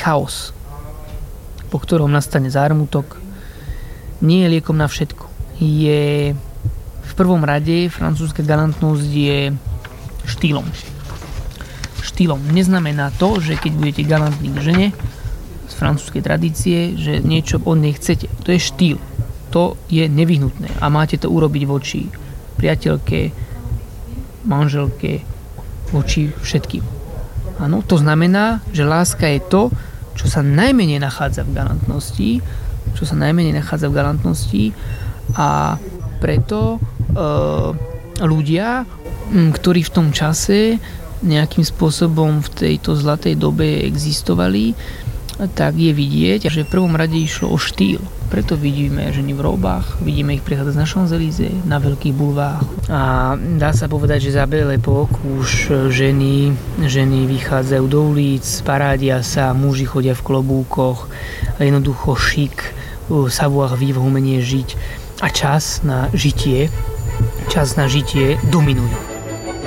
chaos, po ktorom nastane zármutok, nie je liekom na všetko. Je v prvom rade francúzska galantnosť je štýlom. Štýlom neznamená to, že keď budete galantní k žene z francúzskej tradície, že niečo od nej chcete. To je štýl. To je nevyhnutné a máte to urobiť voči priateľke, manželke, voči všetkým. Áno, to znamená, že láska je to, čo sa najmenej nachádza v galantnosti, a preto ľudia, ktorí v tom čase nejakým spôsobom v tejto zlatej dobe existovali, tak je vidieť, že v prvom rade išlo o štýl. Preto vidíme ženy v róbách, vidíme ich prichádzať na Champs-Élysées, na veľkých bulvároch. A dá sa povedať, že za Belle Époque už ženy vychádzajú do ulic, parádia sa, muži chodia v klobúkoch, jednoducho šik, savoir-vivre, umenie žiť a čas na žitie dominujú.